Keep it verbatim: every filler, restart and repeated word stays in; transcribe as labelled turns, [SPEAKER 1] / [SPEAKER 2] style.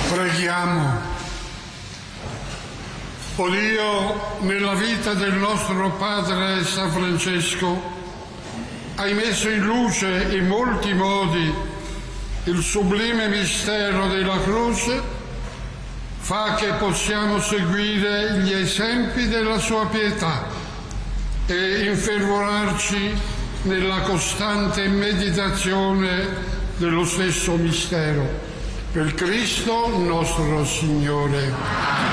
[SPEAKER 1] Preghiamo. O Dio, nella vita del nostro Padre San Francesco, hai messo in luce in molti modi il sublime mistero della croce. Fa che possiamo seguire gli esempi della sua pietà e infervorarci nella costante meditazione dello stesso mistero. Per Cristo nostro Signore.